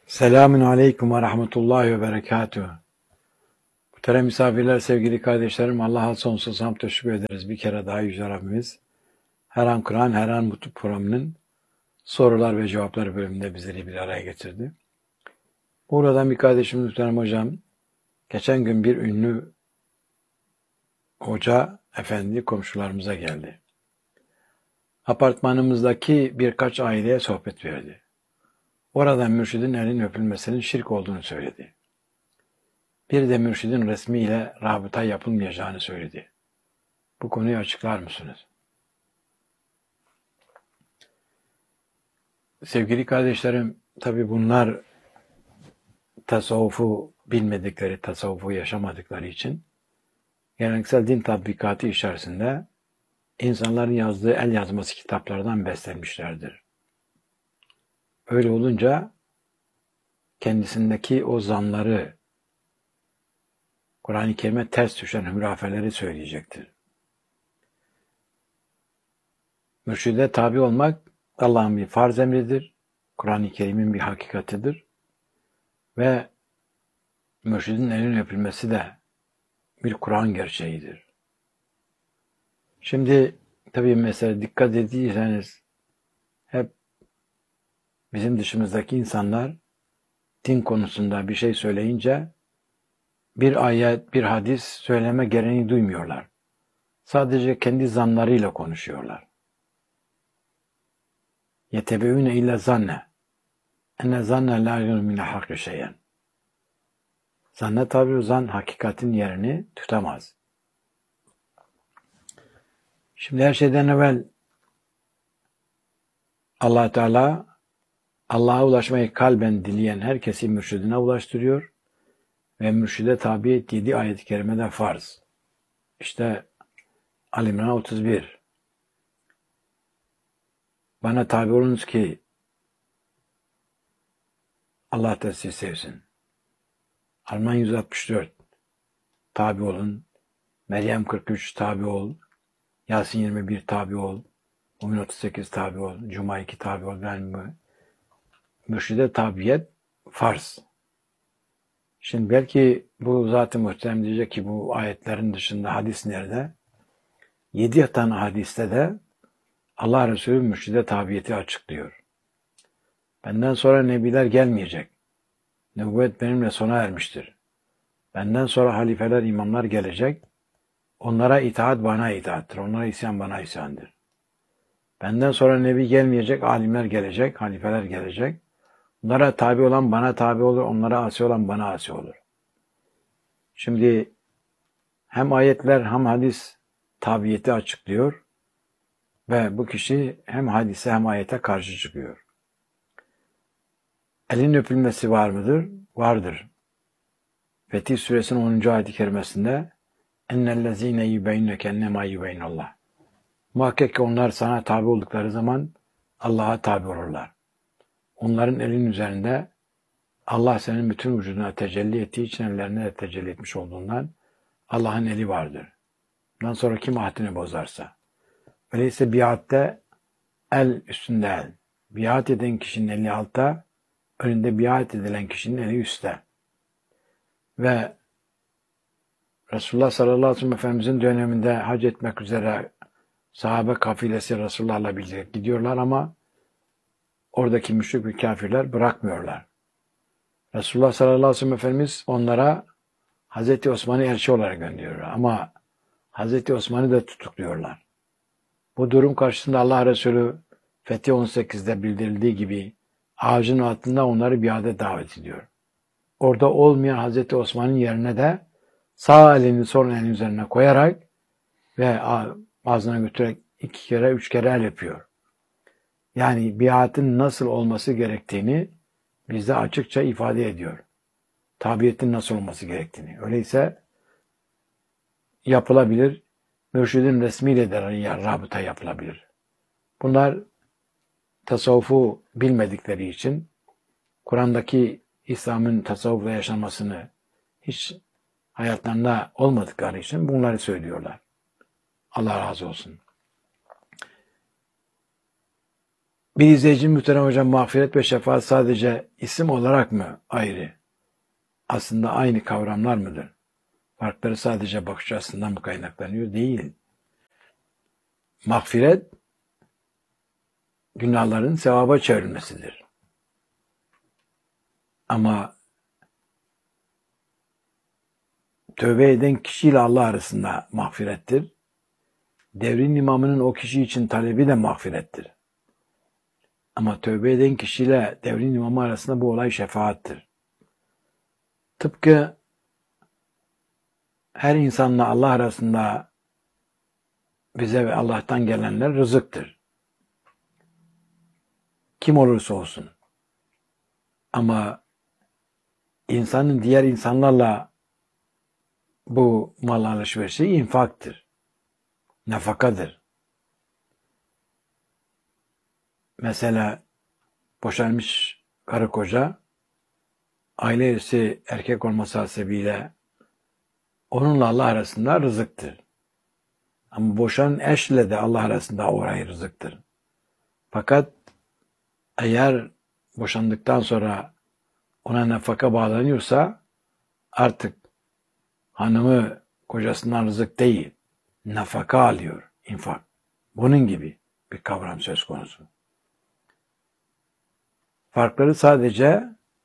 Selamun aleyküm ve rahmetullahi ve berekatuhu. Muhterem misafirler, sevgili kardeşlerim, Allah'a sonsuz hamd teşekkür ederiz. Bir kere daha Yüce Rabbimiz, her an Kur'an, her an bu programının sorular ve cevaplar bölümünde bizleri bir araya getirdi. Buradan bir kardeşimiz muhterem hocam, geçen gün bir ünlü hoca efendi komşularımıza geldi. Apartmanımızdaki birkaç aileye sohbet verdi. Oradan mürşidin elinin öpülmesinin şirk olduğunu söyledi. Bir de mürşidin resmiyle rabıta yapılmayacağını söyledi. Bu konuyu açıklar mısınız? Sevgili kardeşlerim, tabii bunlar tasavvufu bilmedikleri, tasavvufu yaşamadıkları için geleneksel din tatbikatı içerisinde insanların yazdığı el yazması kitaplardan beslenmişlerdir. Öyle olunca kendisindeki o zanları, Kur'an-ı Kerim'e ters düşen hurafeleri söyleyecektir. Mürşide tabi olmak Allah'ın bir farz emridir, Kur'an-ı Kerim'in bir hakikatidir ve mürşidin elinin öpülmesi de bir Kur'an gerçeğidir. Şimdi tabii mesela dikkat ettiyseniz hep bizim dışımızdaki insanlar din konusunda bir şey söyleyince bir ayet, bir hadis söyleme gereğini duymuyorlar. Sadece kendi zanlarıyla konuşuyorlar. Yetebeûne illa zanne. Enne zanne la yugni mine hakkı şeyen. Zanne tabi zan hakikatin yerini tutamaz. Şimdi her şeyden evvel Allah Teala Allah'a ulaşmayı kalben dileyen herkesi mürşidine ulaştırıyor ve mürşide tabi 7 ayet-i kerimede farz. İşte Ali İmran 31. Bana tabi olunuz ki Allah da sizi sevsin. Arman 164. Tabi olun. Meryem 43 tabi ol. Yasin 21 tabi ol. Mümin 38 tabi ol. Cuma 2 tabi ol. Mürşide tabiyet farz. Şimdi belki bu zat-ı muhterem diyecek ki bu ayetlerin dışında hadis nerede? 7 tane hadiste de Allah Resulü mürşide tabiyeti açıklıyor. Benden sonra nebiler gelmeyecek. Nübüvvet benimle sona ermiştir. Benden sonra halifeler, imamlar gelecek. Onlara itaat bana itaattir. Onlara isyan bana isyandır. Benden sonra nebi gelmeyecek, alimler gelecek, halifeler gelecek. Onlara tabi olan bana tabi olur, onlara asi olan bana asi olur. Şimdi hem ayetler hem hadis tabiyeti açıklıyor ve bu kişi hem hadise hem ayete karşı çıkıyor. Elin öpülmesi var mıdır? Vardır. Fetih Suresinin 10. ayet-i kerimesinde ennellezîne yübeyneke ennemâ yübeynallah. Muhakkak ki onlar sana tabi oldukları zaman Allah'a tabi olurlar. Onların elin üzerinde Allah senin bütün vücuduna tecelli ettiği için ellerine de tecelli etmiş olduğundan Allah'ın eli vardır. Bundan sonra kim ahdini bozarsa. Öyleyse biatte el üstünde el. Biat eden kişinin eli altta, önünde biat edilen kişinin eli üstte. Ve Resulullah sallallahu aleyhi ve sellem Efendimizin döneminde hac etmek üzere sahabe kafilesi Resulullah'la birlikte gidiyorlar ama oradaki müşrik ve kafirler bırakmıyorlar. Resulullah sallallahu aleyhi ve sellem Efendimiz onlara Hazreti Osman'ı elçi olarak gönderiyor ama Hazreti Osman'ı da tutukluyorlar. Bu durum karşısında Allah Resulü Fetih 18'de bildirildiği gibi ağacın altında onları biate davet ediyor. Orada olmayan Hazreti Osman'ın yerine de sağ elini sol elinin üzerine koyarak ve ağzına götürerek 2 kere 3 kere el yapıyor. Yani biatın nasıl olması gerektiğini bizde açıkça ifade ediyor. Tabiyetin nasıl olması gerektiğini. Öyleyse yapılabilir. Mürşidin resmiyle de rabıta yapılabilir. Bunlar tasavvufu bilmedikleri için Kur'an'daki İslam'ın tasavvufla yaşanmasını hiç hayatlarında olmadıkları için bunları söylüyorlar. Allah razı olsun. Bir izleyici muhterem hocam, mağfiret ve şefaat sadece isim olarak mı ayrı? Aslında aynı kavramlar mıdır? Farkları sadece bakış açısından mı kaynaklanıyor? Değil. Mağfiret, günahların sevaba çevrilmesidir. Ama tövbe eden kişiyle Allah arasında mağfirettir. Devrin imamının o kişi için talebi de mağfirettir. Ama tövbe eden kişiyle devrin imamı arasında bu olay şefaattir. Tıpkı her insanla Allah arasında bize ve Allah'tan gelenler rızıktır. Kim olursa olsun. Ama insanın diğer insanlarla bu mal alışverişi infaktır. Nafakadır. Mesela boşanmış karı koca, aile üyesi erkek olması hasebiyle onunla Allah arasında rızıktır. Ama boşanan eşle de Allah arasında orayı rızıktır. Fakat eğer boşandıktan sonra ona nafaka bağlanıyorsa artık hanımı kocasından rızık değil, nafaka alıyor, infak. Bunun gibi bir kavram söz konusu. Farkları sadece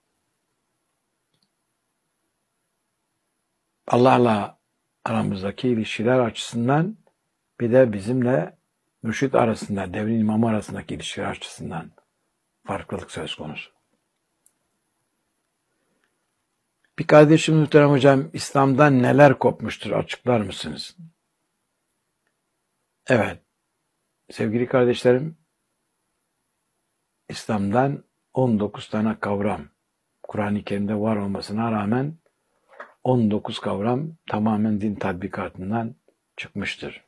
Allah'la aramızdaki ilişkiler açısından, bir de bizimle mürşit arasında, devrin imamı arasındaki ilişkiler açısından farklılık söz konusu. Bir kardeşim muhterem hocam, İslam'dan neler kopmuştur, açıklar mısınız? Evet, sevgili kardeşlerim, İslam'dan 19 tane kavram, Kur'an-ı Kerim'de var olmasına rağmen 19 kavram tamamen din tatbikatından çıkmıştır.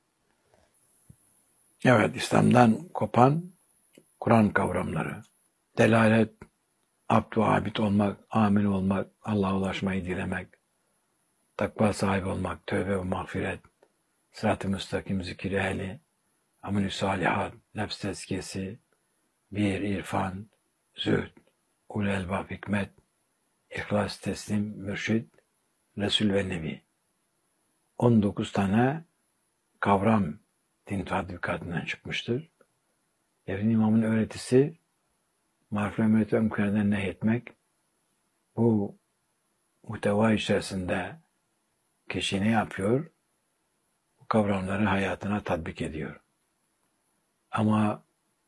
Evet, İslam'dan kopan Kur'an kavramları, delalet, abd ve abid olmak, amil olmak, Allah'a ulaşmayı dilemek, takva sahibi olmak, tövbe ve mağfiret, sırat-ı müstakim, zikir ehli, amel-i salihat, nefs tezkiyesi, bir irfan, zühd, ul elbab hikmet, ihlas, teslim, mürşid, Resul ve Nebi. 19 tane kavram din tatbikatından çıkmıştır. Devrin imamın öğretisi maruf ve emret ve münkerden nehyetmek, bu muhteva içerisinde kişi ne yapıyor? Bu kavramları hayatına tatbik ediyor. Ama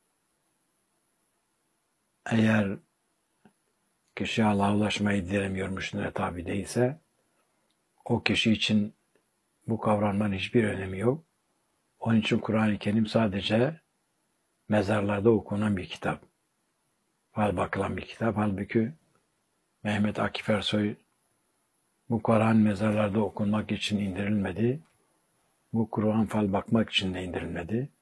eğer kişi Allah'a ulaşmayı dilemiyormuşluğuna tabi değilse, o kişi için bu kavramların hiçbir önemi yok. Onun için Kur'an-ı Kerim sadece mezarlarda okunan bir kitap. Fal bakılan bir kitap. Halbuki Mehmet Akif Ersoy, bu Kur'an mezarlarda okunmak için indirilmedi. Bu Kur'an fal bakmak için de indirilmedi.